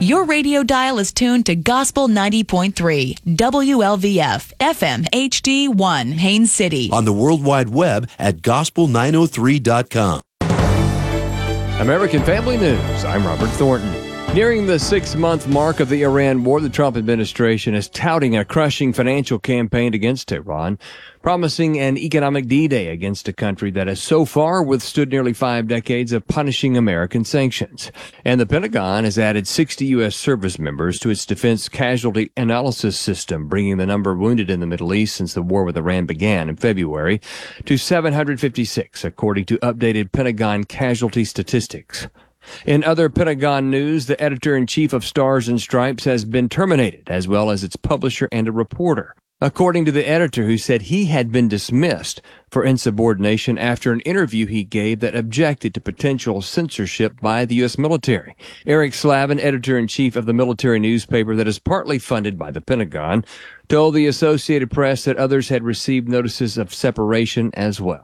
Your radio dial is tuned to Gospel 90.3, WLVF, FM HD1, Haines City. On the World Wide Web at gospel903.com. American Family News, I'm Robert Thornton. Nearing the 6-month mark of the Iran war, the Trump administration is touting a crushing financial campaign against Iran, promising an economic D-Day against a country that has so far withstood nearly 5 decades of punishing American sanctions. And the Pentagon has added 60 U.S. service members to its defense casualty analysis system, bringing the number wounded in the Middle East since the war with Iran began in February to 756, according to updated Pentagon casualty statistics. In other Pentagon news, the editor-in-chief of Stars and Stripes has been terminated, as well as its publisher and a reporter, according to the editor, who said he had been dismissed for insubordination after an interview he gave that objected to potential censorship by the U.S. military. Eric Slavin, editor-in-chief of the military newspaper that is partly funded by the Pentagon, told the Associated Press that others had received notices of separation as well.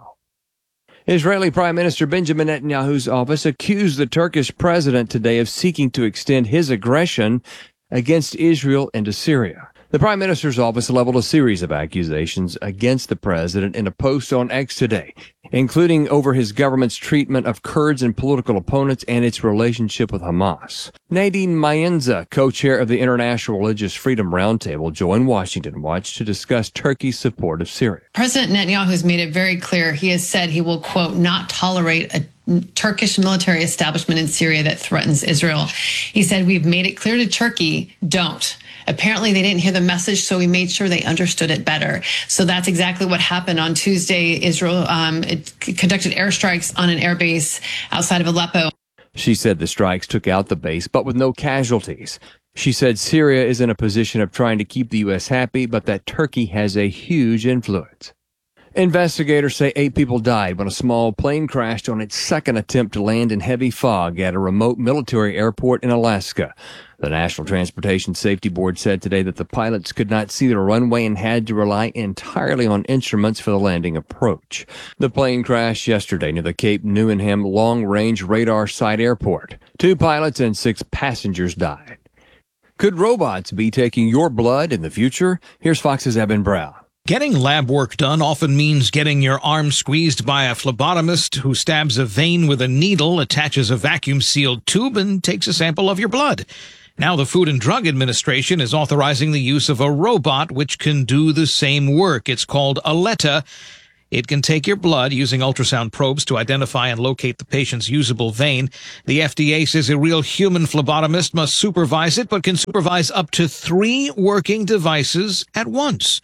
Israeli Prime Minister Benjamin Netanyahu's office accused the Turkish president today of seeking to extend his aggression against Israel into Syria. The Prime Minister's office leveled a series of accusations against the president in a post on X today, including over his government's treatment of Kurds and political opponents and its relationship with Hamas. Nadine Mayenza, co-chair of the International Religious Freedom Roundtable, joined Washington Watch to discuss Turkey's support of Syria. President Netanyahu has made it very clear. He has said he will, quote, not tolerate a Turkish military establishment in Syria that threatens Israel. He said, we've made it clear to Turkey, don't. Apparently, they didn't hear the message, so we made sure they understood it better. So that's exactly what happened on Tuesday. Israel conducted airstrikes on an airbase outside of Aleppo. She said the strikes took out the base, but with no casualties. She said Syria is in a position of trying to keep the U.S. happy, but that Turkey has a huge influence. Investigators say 8 people died when a small plane crashed on its second attempt to land in heavy fog at a remote military airport in Alaska. The National Transportation Safety Board said today that the pilots could not see the runway and had to rely entirely on instruments for the landing approach. The plane crashed yesterday near the Cape Newenham Long-Range Radar Site Airport. 2 pilots and 6 passengers died. Could robots be taking your blood in the future? Here's Fox's Evan Brown. Getting lab work done often means getting your arm squeezed by a phlebotomist who stabs a vein with a needle, attaches a vacuum-sealed tube, and takes a sample of your blood. Now the Food and Drug Administration is authorizing the use of a robot which can do the same work. It's called Aletta. It can take your blood using ultrasound probes to identify and locate the patient's usable vein. The FDA says a real human phlebotomist must supervise it, but can supervise up to 3 working devices at once.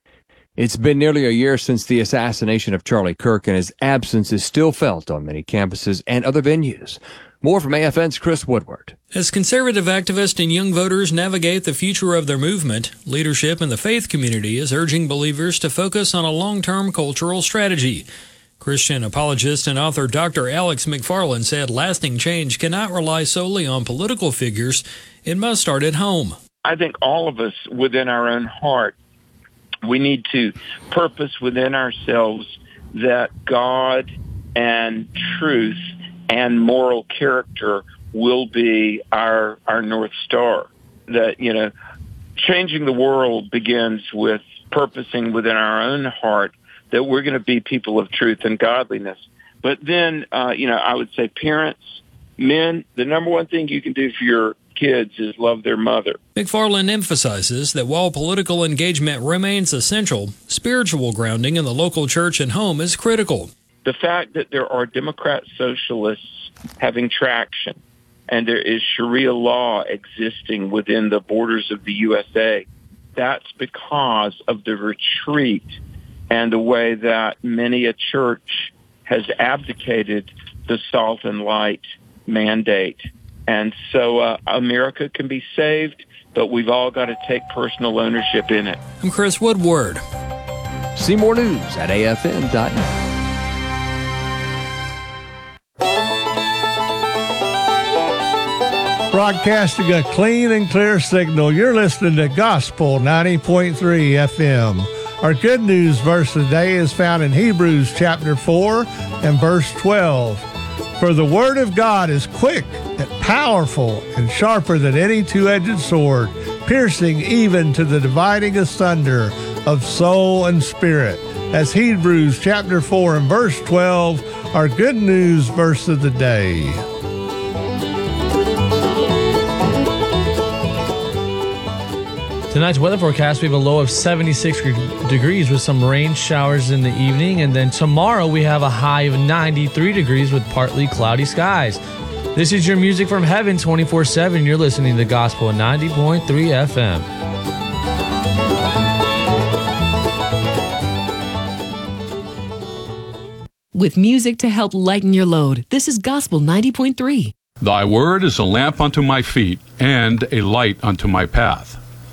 It's been nearly a year since the assassination of Charlie Kirk, and his absence is still felt on many campuses and other venues. More from AFN's Chris Woodward. As conservative activists and young voters navigate the future of their movement, leadership in the faith community is urging believers to focus on a long-term cultural strategy. Christian apologist and author Dr. Alex McFarland said lasting change cannot rely solely on political figures. It must start at home. I think all of us within our own heart, we need to purpose within ourselves that God and truth and moral character will be our North Star. That, changing the world begins with purposing within our own heart that we're going to be people of truth and godliness. But then, I would say parents, men, the number one thing you can do for your kids is love their mother. McFarland emphasizes that while political engagement remains essential, spiritual grounding in the local church and home is critical. The fact that there are Democrat socialists having traction and there is Sharia law existing within the borders of the USA, that's because of the retreat and the way that many a church has abdicated the salt and light mandate. And so America can be saved, but we've all got to take personal ownership in it. I'm Chris Woodward. See more news at afn.net. Broadcasting a clean and clear signal. You're listening to Gospel 90.3 FM. Our good news verse today is found in Hebrews chapter 4 and verse 12. For the word of God is quick and powerful and sharper than any two-edged sword, piercing even to the dividing asunder of soul and spirit. As Hebrews chapter 4 and verse 12, our good news verse of the day. Tonight's weather forecast, we have a low of 76 degrees with some rain showers in the evening. And then tomorrow we have a high of 93 degrees with partly cloudy skies. This is your music from heaven 24/7. You're listening to the Gospel 90.3 FM. With music to help lighten your load, this is Gospel 90.3. Thy word is a lamp unto my feet and a light unto my path.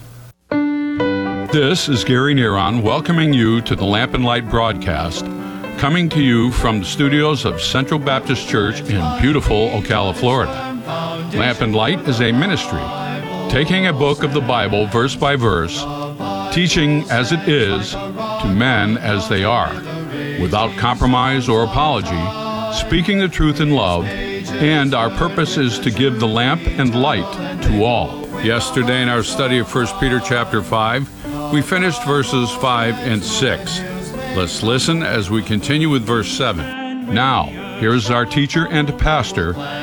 This is Gary Neron welcoming you to the Lamp and Light broadcast, coming to you from the studios of Central Baptist Church in beautiful Ocala, Florida. Lamp and Light is a ministry, taking a book of the Bible verse by verse, teaching as it is to men as they are, without compromise or apology, speaking the truth in love, and our purpose is to give the lamp and light to all. Yesterday in our study of 1 Peter chapter 5, we finished verses 5 and 6. Let's listen as we continue with verse 7. Now, here's our teacher and pastor,